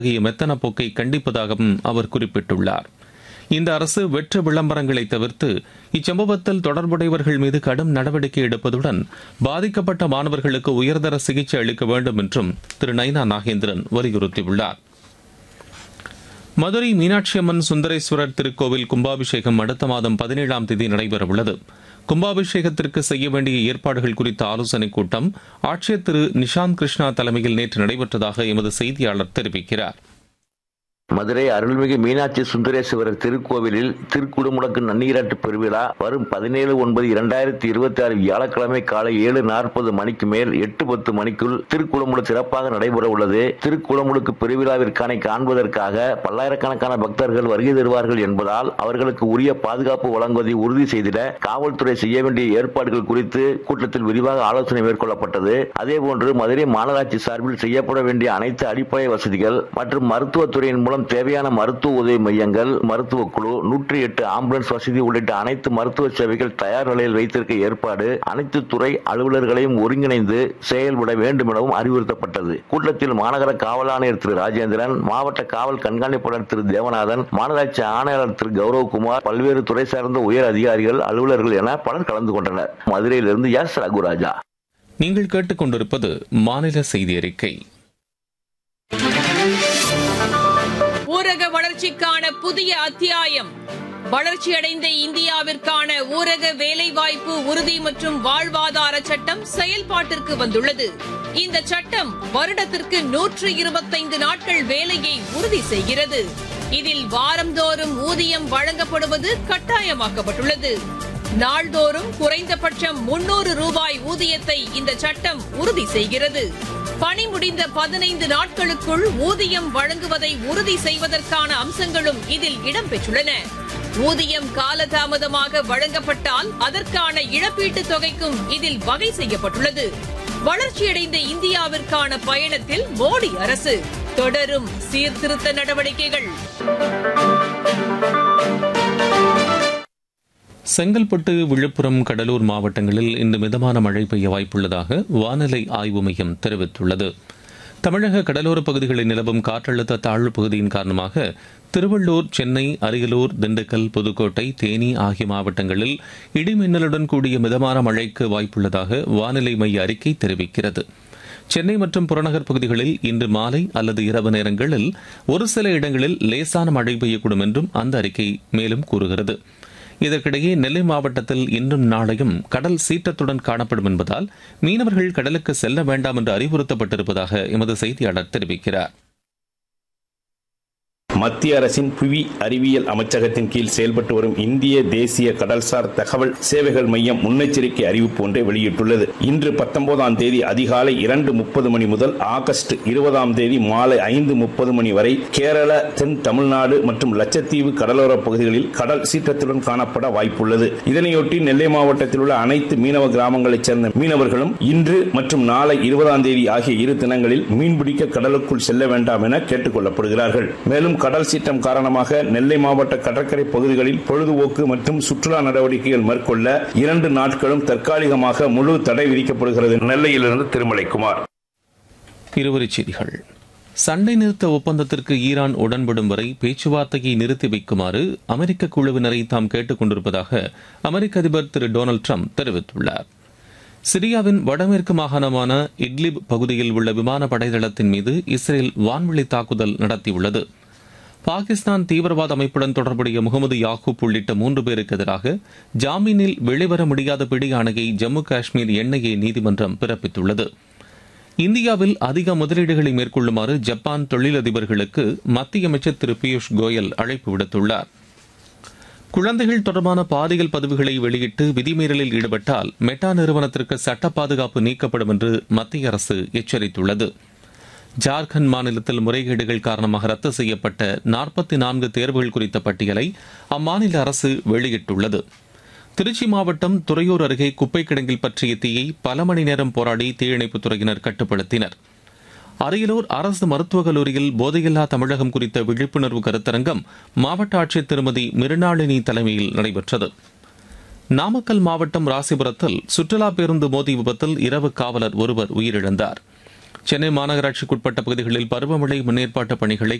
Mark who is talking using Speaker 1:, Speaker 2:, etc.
Speaker 1: மெத்தன போக்கை கண்டிப்பதாகவும் அவர் குறிப்பிட்டுள்ளார். இந்த அரசு வெற்று விளம்பரங்களை தவிர்த்து இச்சம்பவத்தில் தொடர்புடையவர்கள் மீது கடும் நடவடிக்கை எடுப்பதுடன் பாதிக்கப்பட்ட மாணவர்களுக்கு உயர்தர சிகிச்சை அளிக்க வேண்டும் என்றும் திரு நைனா நாகேந்திரன் வலியுறுத்தியுள்ளார். மதுரை மீனாட்சி அம்மன் சுந்தரேஸ்வரர் திருக்கோவில் கும்பாபிஷேகம் அடுத்த மாதம் 17ஆம் தேதி நடைபெறவுள்ளது. கும்பாபிஷேகத்திற்கு செய்ய வேண்டிய ஏற்பாடுகள் குறித்த ஆலோசனைக் கூட்டம் ஆட்சியர் திரு நிஷாந்த் கிருஷ்ணா தலைமையில் நேற்று நடைபெற்றதாக எமது செய்தியாளர் தெரிவிக்கிறார்.
Speaker 2: மதுரை அருள்மிகு மீனாட்சி சுந்தரேஸ்வரர் திருக்கோவிலில் திருக்குடமுடக்கு நன்னீராட்டு பெருவிழா வரும் 17/9/2026 வியாழக்கிழமை காலை 7:40 மணிக்கு மேல் 8:10 மணிக்குள் திருக்குடமுடு சிறப்பாக நடைபெற உள்ளது. திருக்குடமுடுக்கு பெருவிழாவிற்கான காண்பதற்காக பல்லாயிரக்கணக்கான பக்தர்கள் வருகை தருவார்கள் என்பதால் அவர்களுக்கு உரிய பாதுகாப்பு வழங்குவதை உறுதி செய்திட காவல்துறை செய்ய வேண்டிய ஏற்பாடுகள் குறித்து கூட்டத்தில் விரிவாக ஆலோசனை மேற்கொள்ளப்பட்டது. அதேபோன்று மதுரை மாநகராட்சி சார்பில் செய்யப்பட வேண்டிய அனைத்து அடிப்படை வசதிகள் மற்றும் மருத்துவத்துறையின் மூலம் தேவையான மருத்துவ உதவி மையங்கள், மருத்துவ குழு, 108 ஆம்புலன்ஸ் வசதி உள்ளிட்ட அனைத்து மருத்துவ சேவைகள் தயார் நிலையில் வைத்திருக்க ஏற்பாடு அனைத்து துறை அலுவலர்களையும் ஒருங்கிணைந்து செயல்பட வேண்டும் எனவும் அறிவுறுத்தப்பட்டது. கூட்டத்தில் மாநகர காவல் ஆணையர் திரு ராஜேந்திரன், மாவட்ட காவல் கண்காணிப்பாளர் திரு தேவநாதன், மாநகராட்சி ஆணையாளர் திரு கௌரவகுமார், பல்வேறு துறை சார்ந்த உயர் அதிகாரிகள், அலுவலர்கள் என பலர் கலந்து கொண்டனர். மதுரையிலிருந்து எஸ் ரகுராஜா.
Speaker 1: நீங்கள் கேட்டுக்கொண்டிருப்பது மாநில செய்தி அறிக்கை.
Speaker 3: ஊரக வளர்ச்சிக்கான புதிய அத்தியாயம். வளர்ச்சியடைந்த இந்தியாவிற்கான ஊரக வேலைவாய்ப்பு உறுதி மற்றும் வாழ்வாதார சட்டம் செயல்பாட்டிற்கு வந்துள்ளது. இந்த சட்டம் வருடத்திற்கு 125 நாட்கள் வேலையை உறுதி செய்கிறது. இதில் வாரந்தோறும் ஊதியம் வழங்கப்படுவது கட்டாயமாக்கப்பட்டுள்ளது. நாள்தோறும் குறைந்தபட்சம் 300 ரூபாய் ஊதியத்தை இந்த சட்டம் உறுதி செய்கிறது. பணி முடிந்த 15 நாட்களுக்குள் ஊதியம் வழங்குவதை உறுதி செய்வதற்கான அம்சங்களும் இதில் இடம்பெற்றுள்ளன. ஊதியம் காலதாமதமாக வழங்கப்பட்டால் அதற்கான இழப்பீட்டுத் தொகைக்கும் இதில் வகை செய்யப்பட்டுள்ளது. வளர்ச்சியடைந்த இந்தியாவிற்கான பயணத்தில் மோடி அரசு தொடரும் சீர்திருத்த நடவடிக்கைகள்.
Speaker 1: செங்கல்பட்டு, விழுப்புரம், கடலூர் மாவட்டங்களில் இன்று மிதமான மழை பெய்ய வாய்ப்புள்ளதாக வானிலை ஆய்வு மையம் தெரிவித்துள்ளது. தமிழக கடலோரப் பகுதிகளில் நிலவும் காற்றழுத்த தாழ்வு பகுதியின் காரணமாக திருவள்ளூர், சென்னை, அரியலூர், திண்டுக்கல், புதுக்கோட்டை, தேனி ஆகிய மாவட்டங்களில் இடிமின்னலுடன் கூடிய மிதமான மழைக்கு வாய்ப்புள்ளதாக வானிலை மைய அறிக்கை தெரிவிக்கிறது. சென்னை மற்றும் புறநகர் பகுதிகளில் இன்று மாலை அல்லது இரவு நேரங்களில் ஒரு சில இடங்களில் லேசான மழை பெய்யக்கூடும் என்றும் அந்த அறிக்கை மேலும் கூறுகிறது. இதற்கிடையே நெல்லை மாவட்டத்தில் இன்றும் நாளையும் கடல் சீற்றத்துடன் காணப்படும் என்பதால் மீனவர்கள் கடலுக்கு செல்ல வேண்டாம் என்று அறிவுறுத்தப்பட்டிருப்பதாக எமது செய்தியாளர் தெரிவிக்கிறார்.
Speaker 4: மத்திய அரசின் புவி அறிவியல் அமைச்சகத்தின் கீழ் செயல்பட்டு வரும் இந்திய தேசிய கடல்சார் தகவல் சேவைகள் மையம் முன்னெச்சரிக்கை அறிவிப்பு ஒன்றை வெளியிட்டுள்ளது. இன்று 19ஆம் தேதி அதிகாலை 2:30 மணி முதல் ஆகஸ்ட் 20ஆம் தேதி மாலை 5:30 மணி வரை கேரள, தென் தமிழ்நாடு மற்றும் லட்சத்தீவு கடலோர பகுதிகளில் கடல் சீற்றத்துடன் காணப்பட வாய்ப்புள்ளது. இதனையொட்டி நெல்லை மாவட்டத்தில் உள்ள அனைத்து மீனவ கிராமங்களைச் சேர்ந்த மீனவர்களும் இன்று மற்றும் நாளை 20ஆம் தேதி ஆகிய இரு தினங்களில் மீன்பிடிக்க கடலுக்குள் செல்ல வேண்டாம் என கேட்டுக் கொள்ளப்படுகிறார்கள். மேலும் கடல் சீற்றம் காரணமாக நெல்லை மாவட்ட கடற்கரை பகுதிகளில் பொழுதுபோக்கு மற்றும் சுற்றுலா நடவடிக்கைகள் மேற்கொள்ள 2 நாட்களும் தற்காலிகமாக முழு தடை விதிக்கப்படுகிறது. நெல்லையிலிருந்து திருமலைக்குமார்.
Speaker 1: இருவரிச் செய்திகள். சண்டை நிறுத்த ஒப்பந்தத்திற்கு ஈரான் உடன்படும் வரை பேச்சுவார்த்தையை நிறுத்தி வைக்குமாறு அமெரிக்க குழுவினரை தாம் கேட்டுக் கொண்டிருப்பதாக அமெரிக்க அதிபர் திரு டொனால்டு டிரம்ப் தெரிவித்துள்ளார். சிரியாவின் வடமேற்கு மாகாணமான இட்லிப் பகுதியில் உள்ள விமான படைதளத்தின் மீது இஸ்ரேல் வான்வெளி தாக்குதல் நடத்தியுள்ளது. பாகிஸ்தான் தீவிரவாத அமைப்புடன் தொடர்புடைய முகமது யாகூப் உள்ளிட்ட 3 பேருக்கு எதிராக ஜாமீனில் வெளிவர முடியாத பிடி ஆணையை ஜம்மு காஷ்மீர் என்ஐஏ நீதிமன்றம் பிறப்பித்துள்ளது. இந்தியாவில் அதிக முதலீடுகளை மேற்கொள்ளுமாறு ஜப்பான் தொழிலதிபர்களுக்கு மத்திய அமைச்சர் திரு பியூஷ் கோயல் அழைப்பு விடுத்துள்ளார். குழந்தைகள் தொடர்பான பாலியல் பதிவுகளை வெளியிட்டு விதிமீறலில் ஈடுபட்டால் மெட்டா நிறுவனத்திற்கு சட்ட பாதுகாப்பு நீக்கப்படும் என்று மத்திய அரசு எச்சரித்துள்ளது. ஜார்க்கண்ட் மாநிலத்தில் முறைகேடுகள் காரணமாக ரத்து செய்யப்பட்ட 44 தேர்வுகள் குறித்த பட்டியலை அம்மாநில அரசு வெளியிட்டுள்ளது. திருச்சி மாவட்டம் துறையூர் அருகே குப்பை கிடங்கில் பற்றிய தீயை பல மணி நேரம் போராடி தீயணைப்புத் துறையினர் கட்டுப்படுத்தினர். அரியலூர் அரசு மருத்துவக் கல்லூரியில் போதையில்லா தமிழகம் குறித்த விழிப்புணர்வு கருத்தரங்கம் மாவட்ட ஆட்சியர் திருமதி மிருணாளினி தலைமையில் நடைபெற்றது. நாமக்கல் மாவட்டம் ராசிபுரத்தில் சுற்றுலா பேருந்து மோதி விபத்தில் இரவு காவலர் ஒருவர் உயிரிழந்தார். சென்னை மாநகராட்சிக்குட்பட்ட பகுதிகளில் பருவமழை முன்னேற்பாட்டு பணிகளை